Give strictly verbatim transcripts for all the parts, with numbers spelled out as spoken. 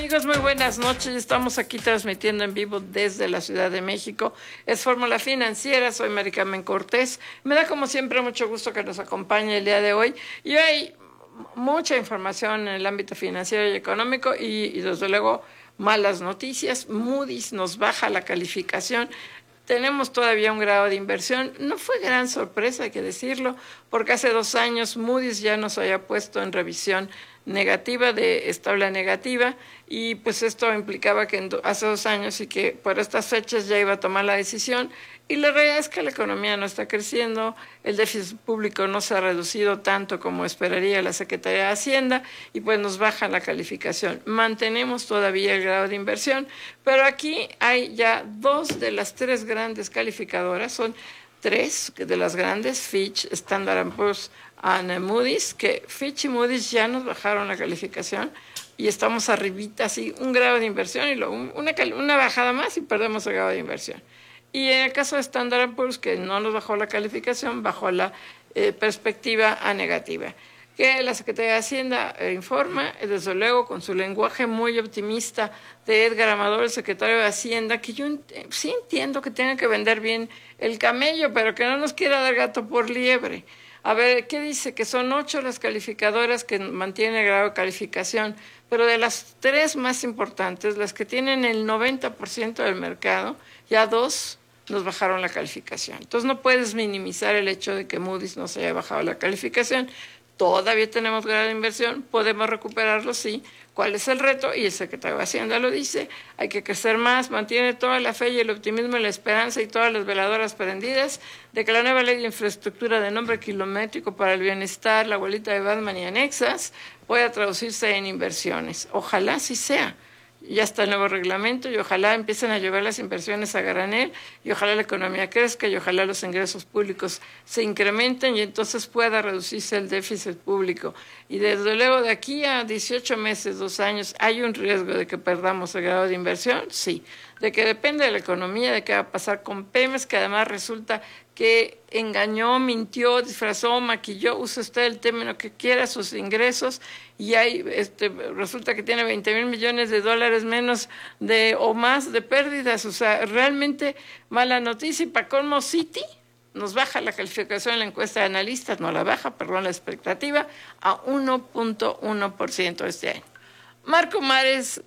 amigos? Muy buenas noches. Estamos aquí transmitiendo en vivo desde la Ciudad de México. Es Fórmula Financiera, soy Mari Carmen Cortés. Me da como siempre mucho gusto que nos acompañe el día de hoy. Y hay mucha información en el ámbito financiero y económico y, y desde luego malas noticias. Moody's nos baja la calificación. Tenemos todavía un grado de inversión. No fue gran sorpresa, hay que decirlo, porque hace dos años Moody's ya nos había puesto en revisión negativa, de estable a negativa, y pues esto implicaba que en do, hace dos años y que por estas fechas ya iba a tomar la decisión, y la realidad es que la economía no está creciendo, el déficit público no se ha reducido tanto como esperaría la Secretaría de Hacienda, y pues nos baja la calificación. Mantenemos todavía el grado de inversión, pero aquí hay ya dos de las tres grandes calificadoras, son tres de las grandes, Fitch, Standard and Poor's, and Moody's, que Fitch y Moody's ya nos bajaron la calificación y estamos arribita, así, un grado de inversión y lo, una, una bajada más y perdemos el grado de inversión. Y en el caso de Standard and Poor's, que no nos bajó la calificación, bajó la eh, perspectiva a negativa. Que la Secretaría de Hacienda eh, informa, desde luego con su lenguaje muy optimista de Edgar Amador, el secretario de Hacienda, que yo eh, sí entiendo que tiene que vender bien el camello, pero que no nos quiera dar gato por liebre. A ver, ¿qué dice? Que son ocho las calificadoras que mantienen el grado de calificación, pero de las tres más importantes, las que tienen el noventa por ciento del mercado, ya dos nos bajaron la calificación. Entonces no puedes minimizar el hecho de que Moody's nos haya bajado la calificación. Todavía tenemos grado de inversión, podemos recuperarlo, sí. ¿Cuál es el reto? Y el secretario de Hacienda lo dice, hay que crecer más, mantiene toda la fe y el optimismo y la esperanza y todas las veladoras prendidas de que la nueva ley de infraestructura de nombre kilométrico para el bienestar, la abuelita de Batman y anexas, pueda traducirse en inversiones. Ojalá sí sea. Ya está el nuevo reglamento y ojalá empiecen a llover las inversiones a granel y ojalá la economía crezca y ojalá los ingresos públicos se incrementen y entonces pueda reducirse el déficit público. Y desde luego de aquí a dieciocho meses, dos años, ¿hay un riesgo de que perdamos el grado de inversión? Sí. De que depende de la economía, de qué va a pasar con Pemex, que además resulta que engañó, mintió, disfrazó, maquilló, use usted el término que quiera, sus ingresos, y hay, este, resulta que tiene veinte mil millones de dólares menos de o más de pérdidas. O sea, realmente mala noticia. Y para colmo, Citi nos baja la calificación en la encuesta de analistas, no la baja, perdón, la expectativa, a uno punto uno por ciento este año. Marco Mares,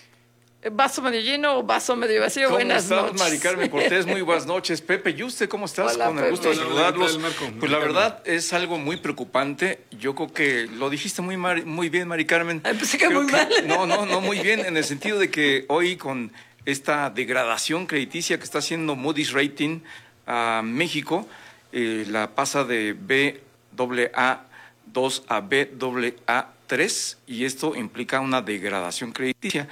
¿vaso medio lleno o vaso medio vacío? ¿Cómo buenas estás, noches. Mari Carmen Cortés? Muy buenas noches. Pepe, ¿y usted cómo estás? Hola, Con el gusto Pepe. de saludarlos. Hola, Marco. Pues la verdad es algo muy preocupante. Yo creo que lo dijiste muy, Mari, muy bien, Mari Carmen. Ay, pensé que Creo muy que, mal. No, no, no, muy bien, en el sentido de que hoy con esta degradación crediticia que está haciendo Moody's Rating a México, eh, la pasa de B A A dos a B A A tres y esto implica una degradación crediticia.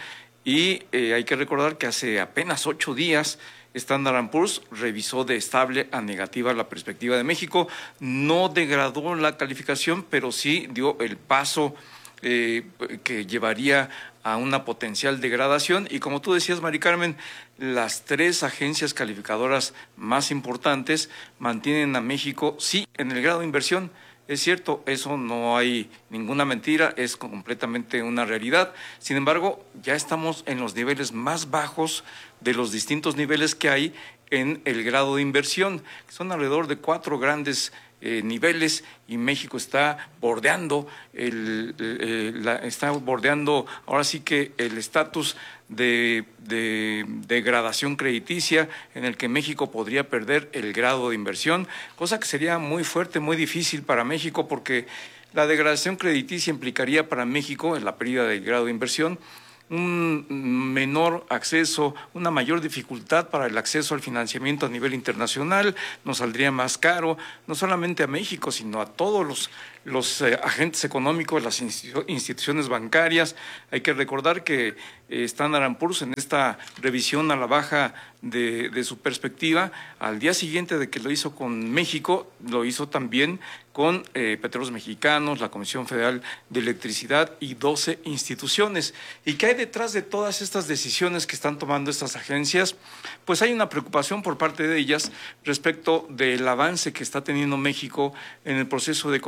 Y eh, hay que recordar que hace apenas ocho días Standard and Poor's revisó de estable a negativa la perspectiva de México. No degradó la calificación, pero sí dio el paso eh, que llevaría a una potencial degradación. Y como tú decías, Mari Carmen, las tres agencias calificadoras más importantes mantienen a México, sí, en el grado de inversión. Es cierto, eso no hay ninguna mentira, es completamente una realidad. Sin embargo, ya estamos en los niveles más bajos de los distintos niveles que hay en el grado de inversión. Son alrededor de cuatro grandes eh, niveles y México está bordeando el, el, la, está bordeando ahora sí que el estatus de, de, de degradación crediticia en el que México podría perder el grado de inversión, cosa que sería muy fuerte, muy difícil para México porque la degradación crediticia implicaría para México en la pérdida del grado de inversión un menor acceso, una mayor dificultad para el acceso al financiamiento a nivel internacional, nos saldría más caro, no solamente a México, sino a todos los, los eh, agentes económicos, las institu instituciones bancarias. Hay que recordar que eh, Standard and Poor's en esta revisión a la baja de, de su perspectiva, al día siguiente de que lo hizo con México, lo hizo también con eh, Petróleos Mexicanos, la Comisión Federal de Electricidad y doce instituciones. ¿Y qué hay detrás de todas estas decisiones que están tomando estas agencias? Pues hay una preocupación por parte de ellas respecto del avance que está teniendo México en el proceso de consolidación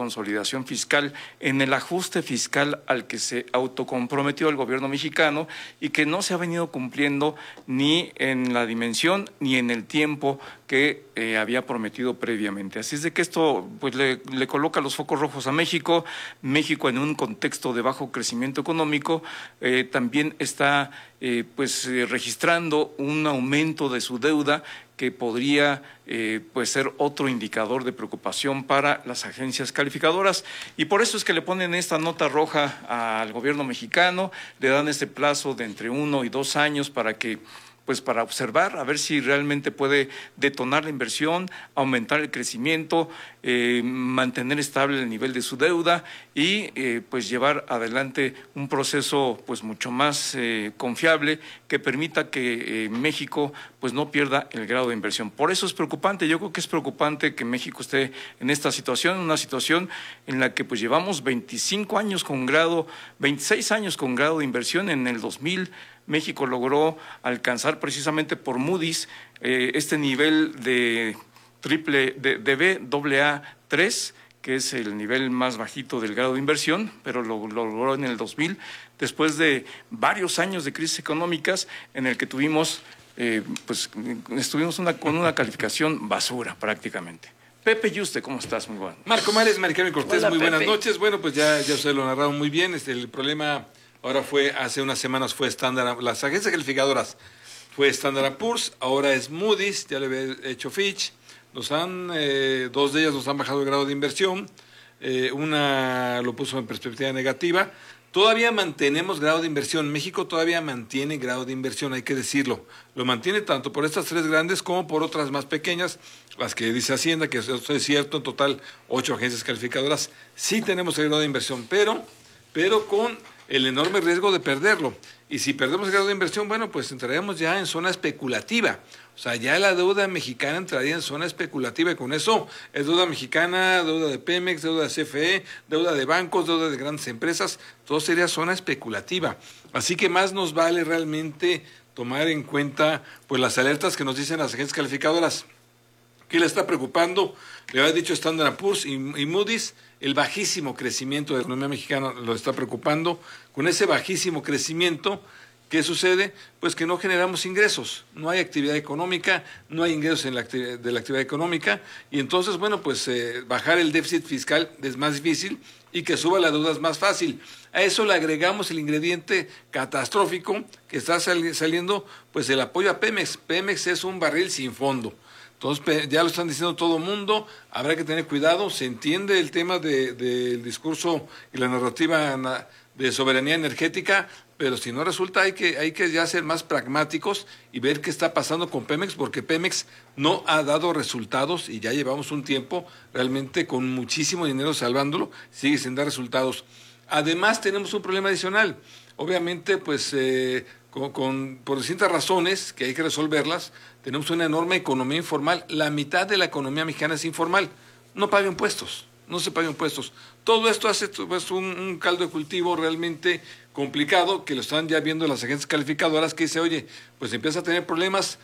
consolidación fiscal, en el ajuste fiscal al que se autocomprometió el gobierno mexicano y que no se ha venido cumpliendo ni en la dimensión ni en el tiempo que eh, había prometido previamente. Así es de que esto pues le, le coloca los focos rojos a México. México, en un contexto de bajo crecimiento económico, eh, también está eh, pues eh, registrando un aumento de su deuda que podría eh, pues ser otro indicador de preocupación para las agencias calificadoras, y por eso es que le ponen esta nota roja al gobierno mexicano, le dan este plazo de entre uno y dos años para que pues para observar, a ver si realmente puede detonar la inversión, aumentar el crecimiento, eh, mantener estable el nivel de su deuda y eh, pues llevar adelante un proceso pues mucho más eh, confiable que permita que eh, México pues no pierda el grado de inversión. Por eso es preocupante, yo creo que es preocupante que México esté en esta situación, una situación en la que pues llevamos veinticinco años con grado, veintiséis años con grado de inversión. En el dos mil México logró alcanzar precisamente por Moody's eh, este nivel de triple de, de B doble A tres, que es el nivel más bajito del grado de inversión, pero lo, lo logró en el dos mil, después de varios años de crisis económicas en el que tuvimos, eh, pues estuvimos una, con una calificación basura prácticamente. Pepe Yuste, ¿cómo estás? Muy bueno. Marco Mares, Maricarmen Cortés, Hola, muy Pepe. buenas noches. Bueno, pues ya, ya ustedes lo narraron muy bien. Este, el problema ahora fue, hace unas semanas fue Standard, las agencias calificadoras fue Standard and Poor's, ahora es Moody's, ya le había hecho Fitch. Nos han, eh, dos de ellas nos han bajado el grado de inversión, eh, una lo puso en perspectiva negativa. Todavía mantenemos grado de inversión, México todavía mantiene grado de inversión, hay que decirlo. Lo mantiene tanto por estas tres grandes como por otras más pequeñas, las que dice Hacienda, que eso es cierto, en total ocho agencias calificadoras. Sí tenemos el grado de inversión, pero, pero con el enorme riesgo de perderlo. Y si perdemos el grado de inversión, bueno, pues entraríamos ya en zona especulativa. O sea, ya la deuda mexicana entraría en zona especulativa, y con eso es deuda mexicana, deuda de Pemex, deuda de C F E, deuda de bancos, deuda de grandes empresas, todo sería zona especulativa. Así que más nos vale realmente tomar en cuenta pues las alertas que nos dicen las agencias calificadoras. ¿Qué le está preocupando? Le había dicho Standard and Poor's y, y Moody's, el bajísimo crecimiento de la economía mexicana lo está preocupando. Con ese bajísimo crecimiento, ¿qué sucede? Pues que no generamos ingresos, no hay actividad económica, no hay ingresos en la actividad, de la actividad económica, y entonces, bueno, pues eh, bajar el déficit fiscal es más difícil y que suba la deuda es más fácil. A eso le agregamos el ingrediente catastrófico que está sali- saliendo, pues el apoyo a Pemex. Pemex es un barril sin fondo. Entonces, ya lo están diciendo todo el mundo, habrá que tener cuidado, se entiende el tema de, del discurso y la narrativa de soberanía energética, pero si no resulta hay que, hay que ya ser más pragmáticos y ver qué está pasando con Pemex, porque Pemex no ha dado resultados y ya llevamos un tiempo realmente con muchísimo dinero salvándolo, sigue sin dar resultados. Además tenemos un problema adicional, obviamente pues eh, con, con, por distintas razones que hay que resolverlas, tenemos una enorme economía informal, la mitad de la economía mexicana es informal, no paga impuestos. No se pagan impuestos. Todo esto hace pues, un, un caldo de cultivo realmente complicado, que lo están ya viendo las agencias calificadoras, que dice, oye, pues empieza a tener problemas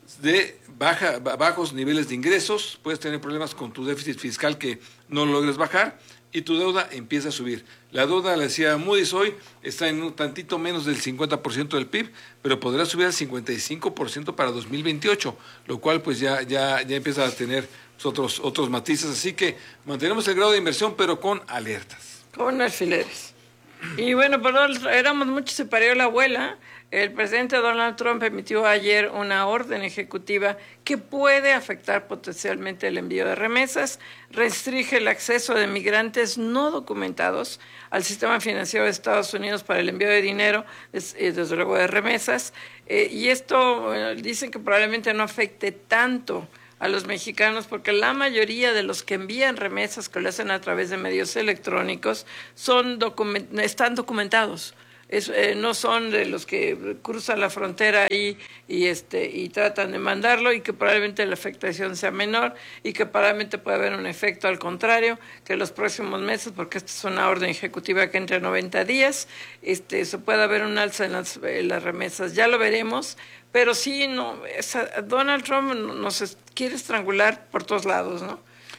de baja, bajos niveles de ingresos, puedes tener problemas con tu déficit fiscal que no lo logres bajar, y tu deuda empieza a subir. La deuda, le decía Moody's hoy, está en un tantito menos del cincuenta por ciento del P I B, pero podrá subir al cincuenta y cinco por ciento para dos mil veintiocho, lo cual pues ya, ya, ya empieza a tener otros, otros matices. Así que mantenemos el grado de inversión, pero con alertas. Con alfileres. Y bueno, perdón, éramos muchos, se parió la abuela. El presidente Donald Trump emitió ayer una orden ejecutiva que puede afectar potencialmente el envío de remesas, restringe el acceso de migrantes no documentados al sistema financiero de Estados Unidos para el envío de dinero, desde luego de remesas, eh, y esto bueno, dicen que probablemente no afecte tanto a los mexicanos, porque la mayoría de los que envían remesas, que lo hacen a través de medios electrónicos, son document- están documentados. Es, eh, no son de los que cruzan la frontera ahí y este y tratan de mandarlo, y que probablemente la afectación sea menor y que probablemente pueda haber un efecto al contrario, que en los próximos meses, porque esta es una orden ejecutiva que entra en noventa días, este se pueda haber un alza en las, en las remesas. Ya lo veremos, pero sí, no, esa, Donald Trump nos quiere estrangular por todos lados, ¿no?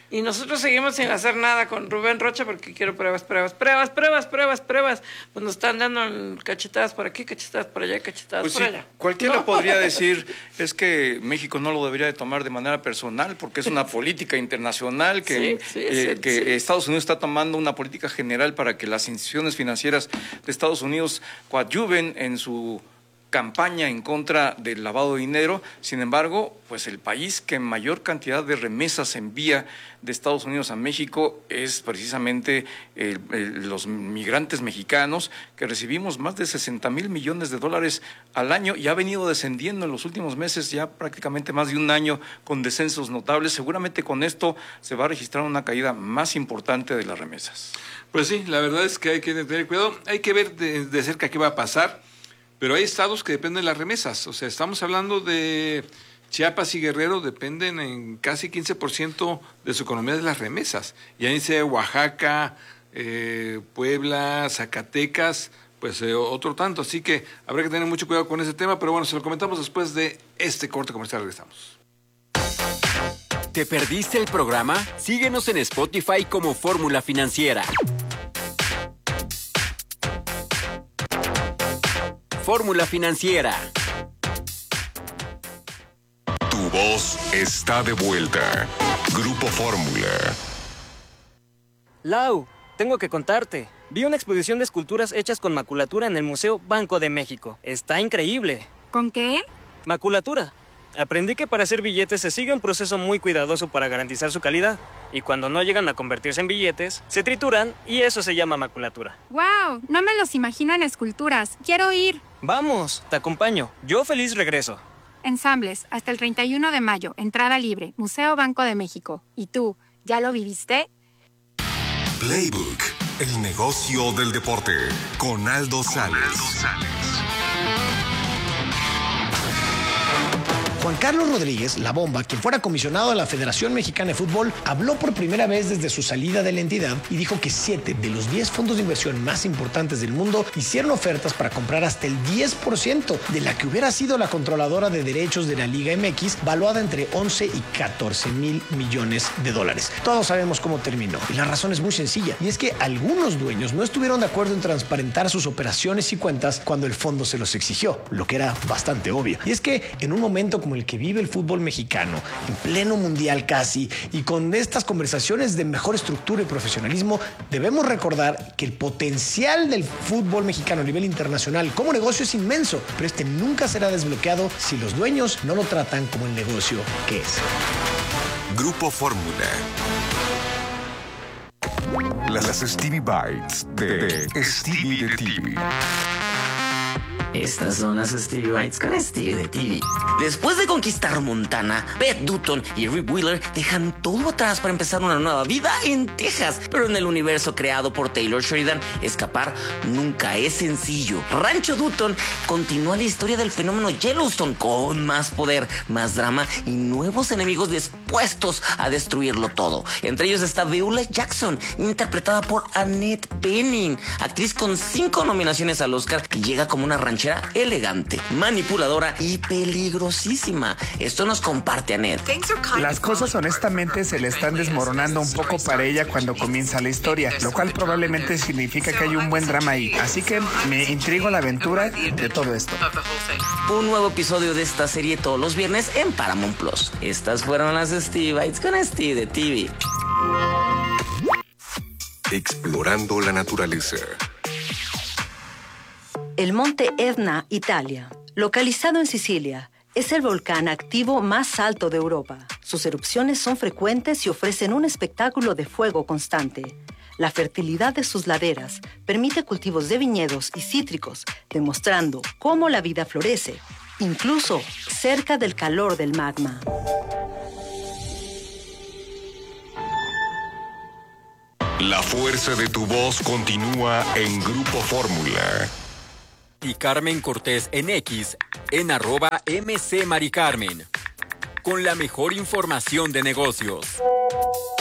Y nosotros seguimos sin hacer nada con Rubén Rocha porque quiero pruebas, pruebas, pruebas, pruebas, pruebas, pruebas. Pues nos están dando cachetadas por aquí, cachetadas por allá, cachetadas Pues por sí, allá. cualquiera No. podría decir es que México no lo debería de tomar de manera personal porque es una política internacional que, Sí, sí, eh, sí, que sí. Estados Unidos está tomando una política general para que las instituciones financieras de Estados Unidos coadyuven en su campaña en contra del lavado de dinero. Sin embargo, pues el país que mayor cantidad de remesas envía de Estados Unidos a México es precisamente el, el, los migrantes mexicanos, que recibimos más de sesenta mil millones de dólares al año y ha venido descendiendo en los últimos meses, ya prácticamente más de un año con descensos notables. Seguramente con esto se va a registrar una caída más importante de las remesas. Pues sí, la verdad es que hay que tener cuidado, hay que ver de, de cerca qué va a pasar. Pero hay estados que dependen de las remesas. O sea, estamos hablando de Chiapas y Guerrero, dependen en casi quince por ciento de su economía de las remesas. Y ahí dice Oaxaca, eh, Puebla, Zacatecas, pues eh, otro tanto. Así que habrá que tener mucho cuidado con ese tema. Pero bueno, se lo comentamos después de este corte comercial. Regresamos. ¿Te perdiste el programa? Síguenos en Spotify como Fórmula Financiera. Fórmula Financiera. Tu voz está de vuelta. Grupo Fórmula. Lau, tengo que contarte. Vi una exposición de esculturas hechas con maculatura en el Museo Banco de México. Está increíble. ¿Con qué? Maculatura. Aprendí que para hacer billetes se sigue un proceso muy cuidadoso para garantizar su calidad. Y cuando no llegan a convertirse en billetes, se trituran y eso se llama maculatura. ¡Wow! No me los imagino en esculturas. Quiero ir. Vamos, te acompaño. Yo feliz regreso. Ensambles, hasta el treinta y uno de mayo. Entrada libre. Museo Banco de México. ¿Y tú, ya lo viviste? Playbook, el negocio del deporte, con Aldo Sales. Juan Carlos Rodríguez, La Bomba, quien fuera comisionado de la Federación Mexicana de Fútbol, habló por primera vez desde su salida de la entidad y dijo que siete de los diez fondos de inversión más importantes del mundo hicieron ofertas para comprar hasta el diez por ciento de la que hubiera sido la controladora de derechos de la Liga M X, valuada entre once y catorce mil millones de dólares. Todos sabemos cómo terminó y la razón es muy sencilla, y es que algunos dueños no estuvieron de acuerdo en transparentar sus operaciones y cuentas cuando el fondo se los exigió, lo que era bastante obvio. Y es que en un momento como el que vive el fútbol mexicano, en pleno mundial casi, y con estas conversaciones de mejor estructura y profesionalismo, debemos recordar que el potencial del fútbol mexicano a nivel internacional como negocio es inmenso, pero este nunca será desbloqueado si los dueños no lo tratan como el negocio que es. Grupo Fórmula. Las Stevie Bites de, de Stevie de T V. Estas son las Stevie Bites con Stevie de T V. Después de conquistar Montana, Beth Dutton y Rip Wheeler dejan todo atrás para empezar una nueva vida en Texas. Pero en el universo creado por Taylor Sheridan, escapar nunca es sencillo. Rancho Dutton continúa la historia del fenómeno Yellowstone con más poder, más drama y nuevos enemigos dispuestos a destruirlo todo. Entre ellos está Beulah Jackson, interpretada por Annette Bening, actriz con cinco nominaciones al Oscar, que llega como una ranchera elegante, manipuladora y peligrosísima. Esto nos comparte Annette. Las cosas honestamente se le están desmoronando un poco para ella cuando comienza la historia, lo cual probablemente significa que hay un buen drama ahí. Así que me intrigo la aventura de todo esto. Un nuevo episodio de esta serie todos los viernes en Paramount Plus. Estas fueron las Stevie Bites con Stevie de T V. Explorando la naturaleza. El monte Etna, Italia, localizado en Sicilia, es el volcán activo más alto de Europa. Sus erupciones son frecuentes y ofrecen un espectáculo de fuego constante. La fertilidad de sus laderas permite cultivos de viñedos y cítricos, demostrando cómo la vida florece, incluso cerca del calor del magma. La fuerza de tu voz continúa en Grupo Fórmula. Y Carmen Cortés en X, en arroba M C Mari Carmen, con la mejor información de negocios.